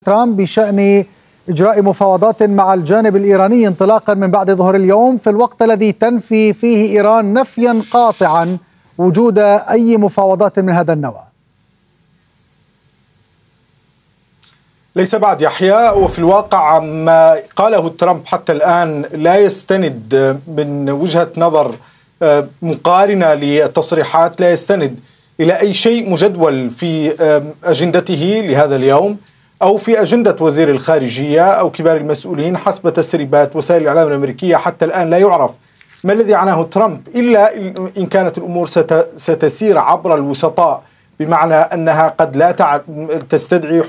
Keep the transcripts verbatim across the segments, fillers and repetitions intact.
ترامب بشأن إجراء مفاوضات مع الجانب الإيراني انطلاقا من بعد ظهر اليوم، في الوقت الذي تنفي فيه إيران نفيا قاطعا وجود أي مفاوضات من هذا النوع. ليس بعد يحيى، وفي الواقع ما قاله ترامب حتى الآن لا يستند من وجهة نظر مقارنة للتصريحات، لا يستند إلى أي شيء مجدول في أجندته لهذا اليوم أو في أجندة وزير الخارجية أو كبار المسؤولين حسب تسريبات وسائل الإعلام الأمريكية. حتى الآن لا يعرف ما الذي عناه ترامب، إلا إن كانت الأمور ستسير عبر الوسطاء، بمعنى أنها قد لا تستدعي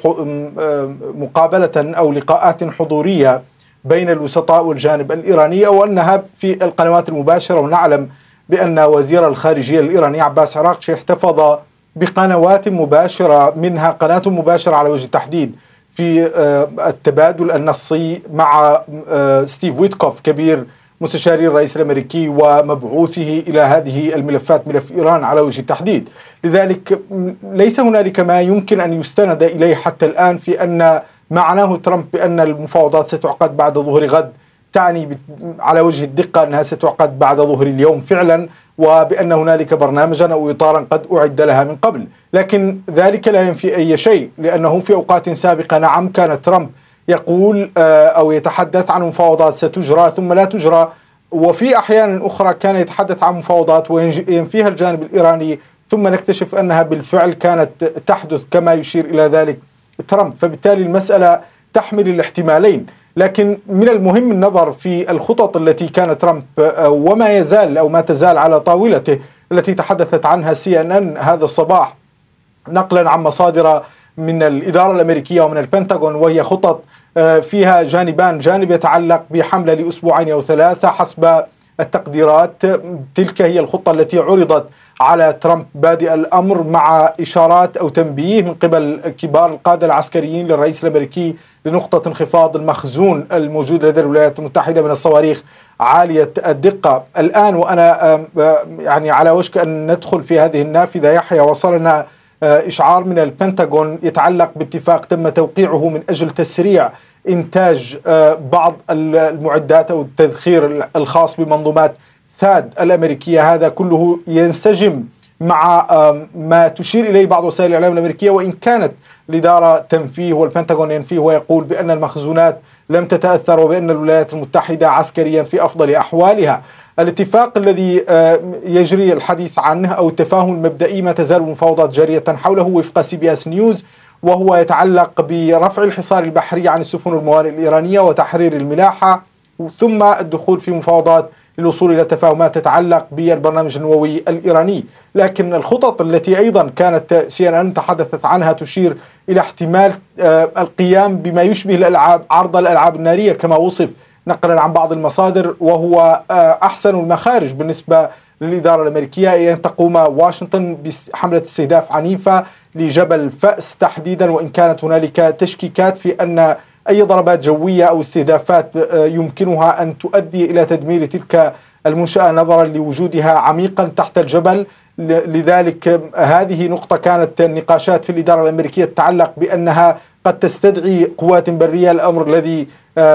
مقابلة أو لقاءات حضورية بين الوسطاء والجانب الإيراني، أو أنها في القنوات المباشرة. ونعلم بأن وزير الخارجية الإيراني عباس عراقشي احتفظ بقنوات مباشرة، منها قناة مباشرة على وجه التحديد في التبادل النصي مع ستيف ويتكوف كبير مستشاري الرئيس الأمريكي ومبعوثه إلى هذه الملفات، ملف إيران على وجه التحديد. لذلك ليس هنالك ما يمكن أن يستند إليه حتى الآن في أن معناه ترامب بأن المفاوضات ستعقد بعد ظهر غد، تعني على وجه الدقة أنها ستعقد بعد ظهر اليوم فعلا، وبأن هنالك برنامجا أو إطارا قد أعد لها من قبل. لكن ذلك لا ينفي أي شيء، لأنه في أوقات سابقة نعم كان ترامب يقول أو يتحدث عن مفاوضات ستجرى ثم لا تجرى، وفي أحيان أخرى كان يتحدث عن مفاوضات وينفيها الجانب الإيراني ثم نكتشف أنها بالفعل كانت تحدث كما يشير إلى ذلك ترامب. فبالتالي المسألة تحمل الاحتمالين، لكن من المهم النظر في الخطط التي كان ترامب وما يزال أو ما تزال على طاولته، التي تحدثت عنها سي إن إن هذا الصباح نقلا عن مصادر من الإدارة الأمريكية ومن البنتاغون، وهي خطط فيها جانبان، جانب يتعلق بحملة لأسبوعين أو ثلاثة حسب التقديرات. تلك هي الخطة التي عرضت على ترامب بادئ الأمر، مع إشارات أو تنبيه من قبل كبار القادة العسكريين للرئيس الأمريكي لنقطة انخفاض المخزون الموجود لدى الولايات المتحدة من الصواريخ عالية الدقة. الآن وأنا يعني على وشك أن ندخل في هذه النافذة يحيى، وصلنا إشعار من البنتاغون يتعلق باتفاق تم توقيعه من أجل تسريع إنتاج بعض المعدات أو التذخير الخاص بمنظومات ثاد الأمريكية. هذا كله ينسجم مع ما تشير إليه بعض وسائل الإعلام الأمريكية، وإن كانت الإدارة تنفيه والبنتاغون ينفيه ويقول بأن المخزونات لم تتأثر وبأن الولايات المتحدة عسكريا في أفضل أحوالها. الاتفاق الذي يجري الحديث عنه أو التفاهم المبدئي ما تزال المفاوضات جارية حوله وفق سي بي اس نيوز، وهو يتعلق برفع الحصار البحري عن السفن والموانئ الإيرانية وتحرير الملاحة، ثم الدخول في مفاوضات للوصول إلى تفاهمات تتعلق بالبرنامج النووي الإيراني. لكن الخطط التي أيضا كانت سي إن إن تحدثت عنها تشير إلى احتمال القيام بما يشبه الألعاب، عرض الألعاب النارية كما وصف نقلا عن بعض المصادر، وهو أحسن المخارج بالنسبة للإدارة الأمريكية أن تقوم واشنطن بحملة استهداف عنيفة لجبل فأس تحديدا، وإن كانت هنالك تشكيكات في أن أي ضربات جوية أو استهدافات يمكنها أن تؤدي إلى تدمير تلك المنشأة نظرا لوجودها عميقا تحت الجبل. لذلك هذه نقطة كانت النقاشات في الإدارة الأمريكية تتعلق بأنها قد تستدعي قوات برية، الأمر الذي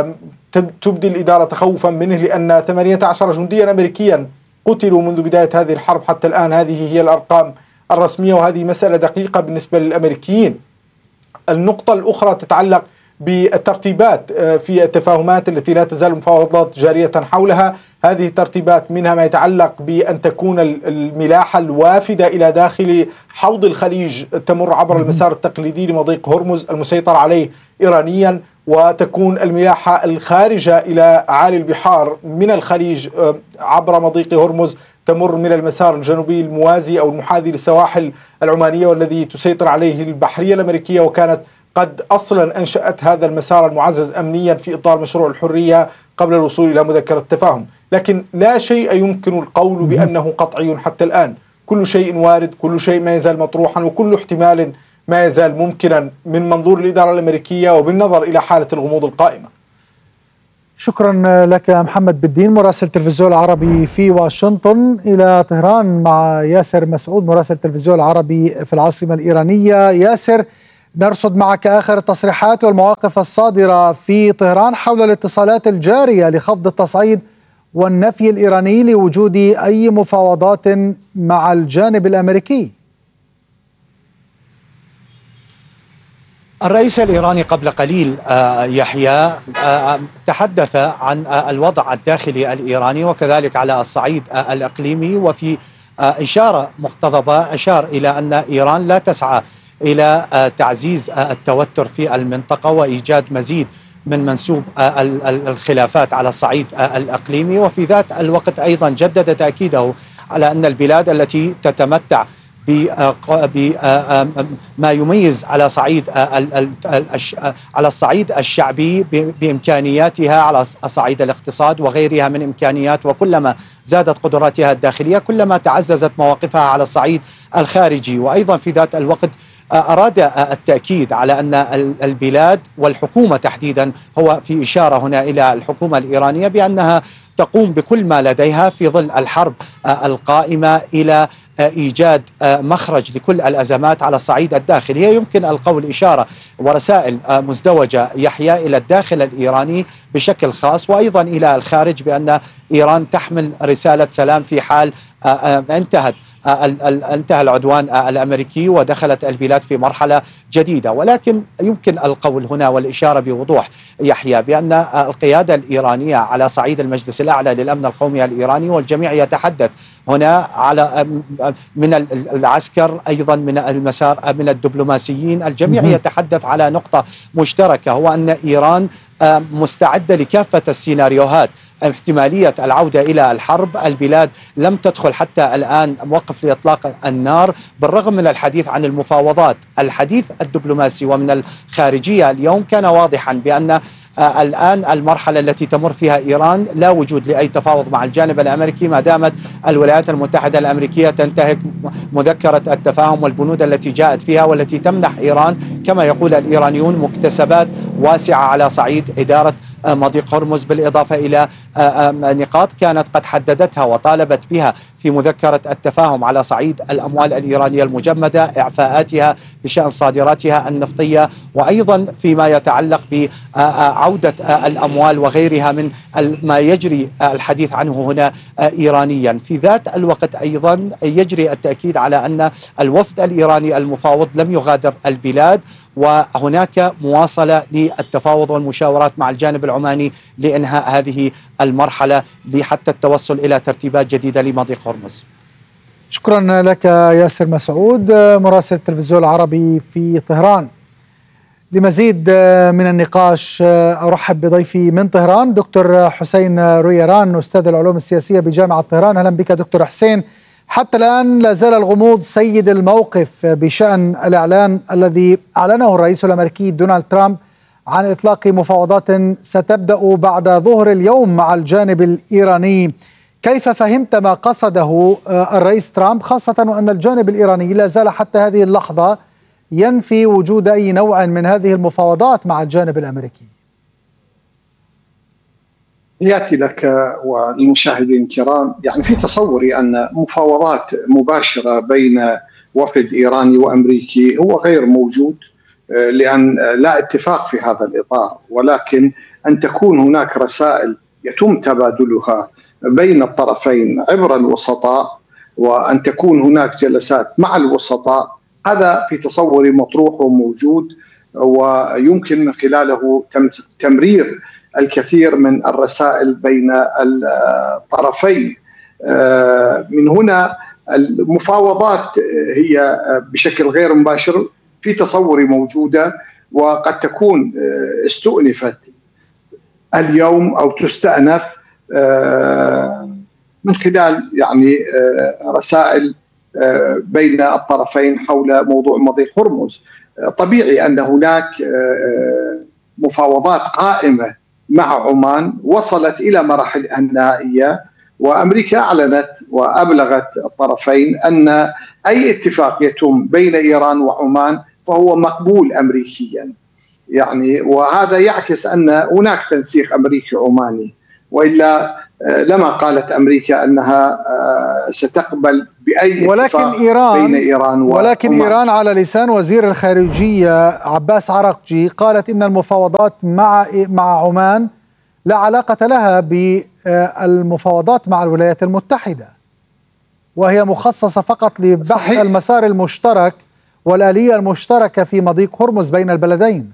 تبدي الإدارة تخوفا منه، لأن ثمانية عشر جنديا أمريكيا قتلوا منذ بداية هذه الحرب حتى الآن. هذه هي الأرقام الرسمية، وهذه مسألة دقيقة بالنسبة للأمريكيين. النقطة الأخرى تتعلق بالترتيبات في التفاهمات التي لا تزال المفاوضات جارية حولها. هذه الترتيبات منها ما يتعلق بأن تكون الملاحة الوافدة إلى داخل حوض الخليج تمر عبر المسار التقليدي لمضيق هرمز المسيطر عليه إيرانيا، وتكون الملاحة الخارجة إلى أعالي البحار من الخليج عبر مضيق هرمز تمر من المسار الجنوبي الموازي أو المحاذي للسواحل العمانية والذي تسيطر عليه البحرية الأمريكية، وكانت قد أصلا أنشأت هذا المسار المعزز أمنيا في إطار مشروع الحرية قبل الوصول إلى مذكرة التفاهم. لكن لا شيء يمكن القول بأنه قطعي حتى الآن، كل شيء وارد، كل شيء ما يزال مطروحا، وكل احتمال ما يزال ممكنا من منظور الإدارة الأمريكية وبالنظر إلى حالة الغموض القائمة. شكرا لك محمد بالدين مراسل تلفزيون العربي في واشنطن. إلى طهران مع ياسر مسعود مراسل تلفزيون العربي في العاصمة الإيرانية. ياسر، نرصد معك آخر التصريحات والمواقف الصادرة في طهران حول الاتصالات الجارية لخفض التصعيد والنفي الإيراني لوجود أي مفاوضات مع الجانب الأمريكي. الرئيس الإيراني قبل قليل يحيى تحدث عن الوضع الداخلي الإيراني وكذلك على الصعيد الإقليمي، وفي إشارة مقتضبة أشار إلى أن إيران لا تسعى إلى تعزيز التوتر في المنطقة وإيجاد مزيد من منسوب الخلافات على الصعيد الإقليمي، وفي ذات الوقت أيضا جدد تأكيده على أن البلاد التي تتمتع بما يميز على صعيد على الصعيد الشعبي بإمكانياتها على صعيد الاقتصاد وغيرها من إمكانيات، وكلما زادت قدراتها الداخلية كلما تعززت مواقفها على الصعيد الخارجي. وأيضا في ذات الوقت أراد التأكيد على أن البلاد والحكومة تحديدا، هو في إشارة هنا إلى الحكومة الإيرانية بأنها تقوم بكل ما لديها في ظل الحرب القائمة إلى إيجاد مخرج لكل الأزمات على الصعيد الداخلي. هي يمكن القول إشارة ورسائل مزدوجة يحيى إلى الداخل الإيراني بشكل خاص وأيضا إلى الخارج بأن إيران تحمل رسالة سلام في حال انتهت انتهى العدوان الأمريكي ودخلت البلاد في مرحلة جديدة. ولكن يمكن القول هنا والإشارة بوضوح يحيى بأن القيادة الإيرانية على صعيد المجلس الأعلى للأمن القومي الإيراني، والجميع يتحدث هنا على من العسكر أيضا من المسار من الدبلوماسيين، الجميع يتحدث على نقطة مشتركة، هو أن إيران مستعدة لكافة السيناريوهات، احتمالية العودة إلى الحرب. البلاد لم تدخل حتى الآن موقف لإطلاق النار بالرغم من الحديث عن المفاوضات. الحديث الدبلوماسي ومن الخارجية اليوم كان واضحا بأن الآن المرحلة التي تمر فيها إيران لا وجود لأي تفاوض مع الجانب الأمريكي ما دامت الولايات المتحدة الأمريكية تنتهك مذكرة التفاهم والبنود التي جاءت فيها والتي تمنح إيران كما يقول الإيرانيون مكتسبات واسعة على صعيد إدارة مضيق هرمز، بالإضافة إلى نقاط كانت قد حددتها وطالبت بها في مذكرة التفاهم على صعيد الأموال الإيرانية المجمدة، إعفاءاتها بشأن صادراتها النفطية، وأيضا فيما يتعلق بعودة الأموال وغيرها من ما يجري الحديث عنه هنا إيرانيا. في ذات الوقت أيضا يجري التأكيد على أن الوفد الإيراني المفاوض لم يغادر البلاد، وهناك مواصلة للتفاوض والمشاورات مع الجانب العماني لإنهاء هذه المرحلة حتى التوصل إلى ترتيبات جديدة لمضيق هرمز. شكرا لك ياسر مسعود مراسل التلفزيون العربي في طهران. لمزيد من النقاش أرحب بضيفي من طهران دكتور حسين رويران أستاذ العلوم السياسية بجامعة طهران. أهلا بك دكتور حسين. حتى الآن لا زال الغموض سيد الموقف بشأن الإعلان الذي أعلنه الرئيس الأمريكي دونالد ترامب عن إطلاق مفاوضات ستبدأ بعد ظهر اليوم مع الجانب الإيراني. كيف فهمت ما قصده الرئيس ترامب، خاصة وأن الجانب الإيراني لا زال حتى هذه اللحظة ينفي وجود أي نوع من هذه المفاوضات مع الجانب الأمريكي؟ يأتي لك وللمشاهدين الكرام، يعني في تصوري أن مفاوضات مباشرة بين وفد إيراني وأمريكي هو غير موجود، لأن لا اتفاق في هذا الإطار، ولكن أن تكون هناك رسائل يتم تبادلها بين الطرفين عبر الوسطاء، وأن تكون هناك جلسات مع الوسطاء، هذا في تصوري مطروح وموجود، ويمكن من خلاله تمرير الكثير من الرسائل بين الطرفين. من هنا المفاوضات هي بشكل غير مباشر في تصوري موجودة، وقد تكون استؤنفت اليوم أو تستأنف من خلال يعني رسائل بين الطرفين حول موضوع مضيق هرمز. طبيعي أن هناك مفاوضات قائمة مع عمان وصلت إلى مراحل النهائية، وأمريكا أعلنت وأبلغت الطرفين أن أي اتفاق يتم بين إيران وعمان فهو مقبول أمريكيا، يعني وهذا يعكس أن هناك تنسيق أمريكي عماني، وإلا لما قالت أمريكا أنها ستقبل بأي ولكن اتفاق إيران بين إيران ولكن وعمان. إيران على لسان وزير الخارجية عباس عراقجي قالت إن المفاوضات مع مع عمان لا علاقة لها بالمفاوضات مع الولايات المتحدة، وهي مخصصة فقط لبحث صحيح. المسار المشترك والآلية المشتركة في مضيق هرمز بين البلدين.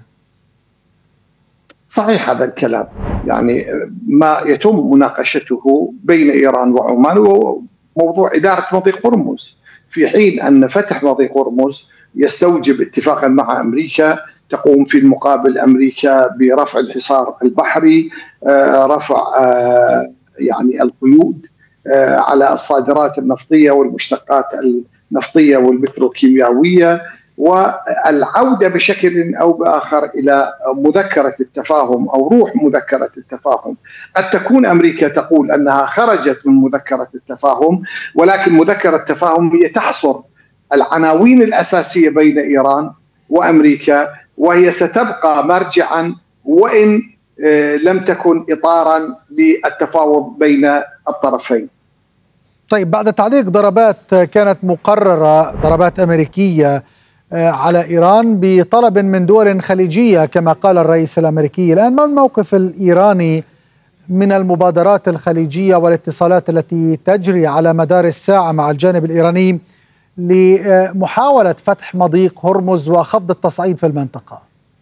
صحيح هذا الكلام، يعني ما يتم مناقشته بين إيران وعمان هو موضوع إدارة مضيق هرمز، في حين أن فتح مضيق هرمز يستوجب اتفاقا مع أمريكا، تقوم في المقابل أمريكا برفع الحصار البحري، رفع يعني القيود على الصادرات النفطية والمشتقات النفطية والبتروكيماوية، والعودة بشكل أو بآخر إلى مذكرة التفاهم أو روح مذكرة التفاهم. قد تكون أمريكا تقول أنها خرجت من مذكرة التفاهم، ولكن مذكرة التفاهم هي تحصر العناوين الأساسية بين إيران وأمريكا، وهي ستبقى مرجعا وإن لم تكن إطارا للتفاوض بين الطرفين. طيب، بعد تعليق ضربات كانت مقررة، ضربات أمريكية على إيران بطلب من دول خليجية كما قال الرئيس الأمريكي، الآن ما الموقف الإيراني من المبادرات الخليجية والاتصالات التي تجري على مدار الساعة مع الجانب الإيراني لمحاولة فتح مضيق هرمز وخفض التصعيد في المنطقة؟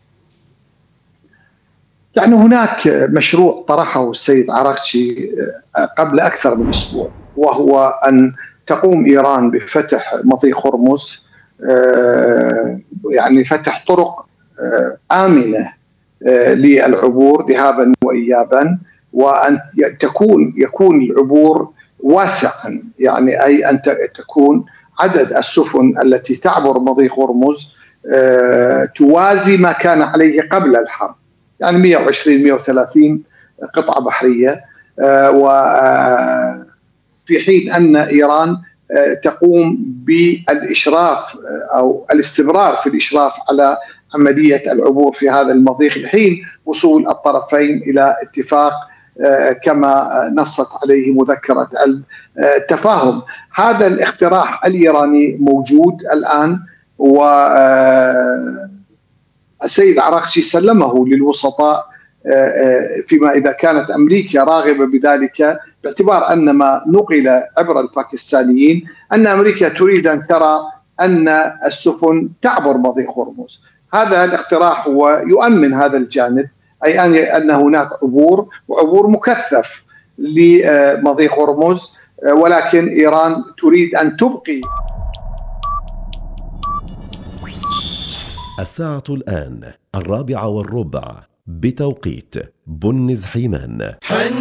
يعني هناك مشروع طرحه السيد عراقجي قبل أكثر من أسبوع، وهو أن تقوم إيران بفتح مضيق هرمز، يعني فتح طرق آمنة للعبور ذهابا وإيابا، وأن تكون يكون العبور واسعا، يعني أي أن تكون عدد السفن التي تعبر مضيق هرمز توازي ما كان عليه قبل الحرب، يعني مئة وعشرين مئة وثلاثين قطعة بحرية، وفي حين أن إيران تقوم بالإشراف أو الاستمرار في الإشراف على عملية العبور في هذا المضيق لحين وصول الطرفين إلى اتفاق كما نصت عليه مذكرة التفاهم. هذا الاقتراح الإيراني موجود الآن، والسيد عراقجي سلمه للوسطاء فيما إذا كانت أمريكا راغبة بذلك، باعتبار أن ما نقل عبر الباكستانيين أن أمريكا تريد أن ترى أن السفن تعبر مضيق هرمز. هذا الاقتراح هو يؤمن هذا الجانب، أي أن هناك عبور وعبور مكثف لمضيق هرمز، ولكن إيران تريد أن تبقي. الساعة الآن الرابعة والربع بتوقيت بنز حيمان.